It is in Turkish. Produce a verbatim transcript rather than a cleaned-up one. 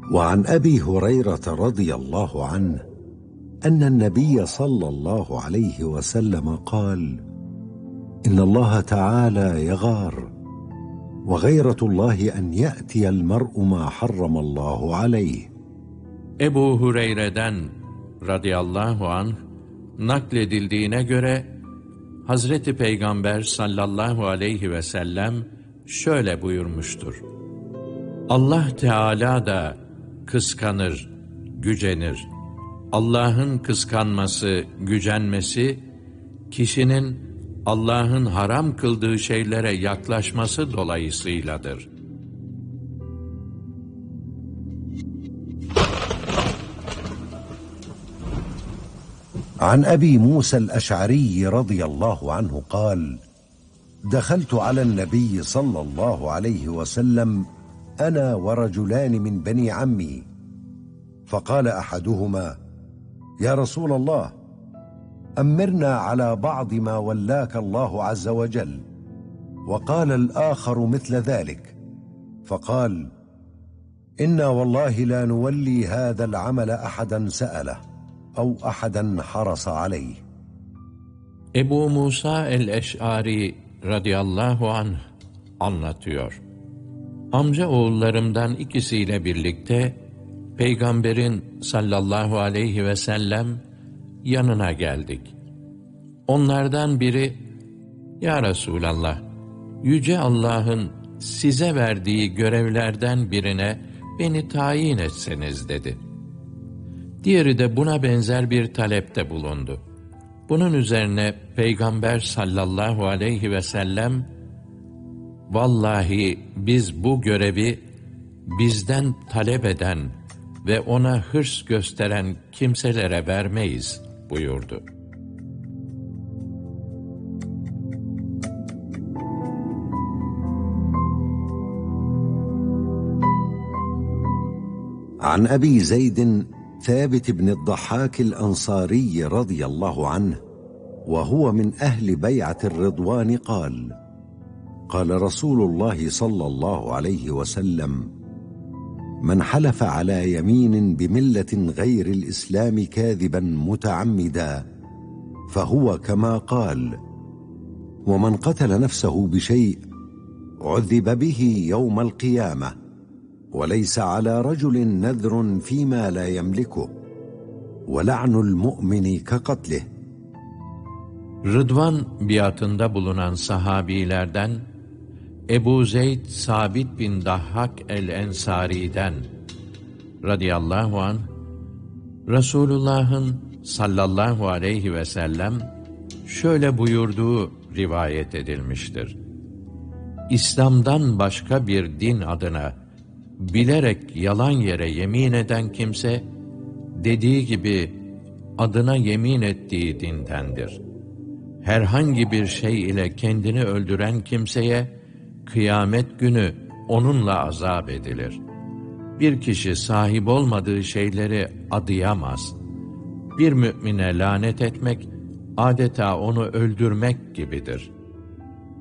وعن أبي هريرة رضي الله عنه أن النبي صلى الله عليه وسلم قال: إن الله تعالى يغار، وغيرة الله أن يأتي المرء ما حرم الله عليه. Ebu Hureyre'den radıyallahu anh nakledildiğine göre Hazreti Peygamber sallallahu aleyhi ve sellem şöyle buyurmuştur: Allah Teala da kıskanır, gücenir. Allah'ın kıskanması, gücenmesi, kişinin Allah'ın haram kıldığı şeylere yaklaşması dolayısıyladır. عن أبي موسى الأشعري رضي الله عنه قال: دخلت على النبي صلى الله عليه وسلم أنا ورجلان من بني عمي، فقال أحدهما: يا رسول الله، أمرنا على بعض ما ولاك الله عز وجل. وقال الآخر مثل ذلك، فقال: إنا والله لا نولي هذا العمل أحدا سأله أو أحدا حرص عليه. Ebu Musa el-Eş'ari radıyallahu anh anlatıyor. Amca oğullarımdan ikisiyle birlikte Peygamberin sallallahu aleyhi ve sellem yanına geldik. Onlardan biri, "Ya Resulallah, Yüce Allah'ın size verdiği görevlerden birine beni tayin etseniz," dedi. Diğeri de buna benzer bir talepte bulundu. Bunun üzerine Peygamber sallallahu aleyhi ve sellem, "Vallahi biz bu görevi bizden talep eden ve ona hırs gösteren kimselere vermeyiz," buyurdu. عن أبي زيد ثابت بن الضحاك الأنصاري رضي الله عنه وهو من أهل بيعة الرضوان قال: قال رسول الله صلى الله عليه وسلم: من حلف على يمين بملة غير الإسلام كاذبا متعمدا فهو كما قال، ومن قتل نفسه بشيء عذب به يوم القيامة، وليس على رجل نذر فيما لا يملكه، ولعن المؤمن كقتله. Rıdvan biatında bulunan sahabilerden Ebu Zeyd Sabit bin Dahhak el-Ensari'den radıyallahu anh, Resulullah'ın sallallahu aleyhi ve sellem şöyle buyurduğu rivayet edilmiştir: İslam'dan başka bir din adına bilerek yalan yere yemin eden kimse, dediği gibi adına yemin ettiği dindendir. Herhangi bir şey ile kendini öldüren kimseye, kıyamet günü onunla azap edilir. Bir kişi sahip olmadığı şeyleri adayamaz. Bir mümine lanet etmek, adeta onu öldürmek gibidir.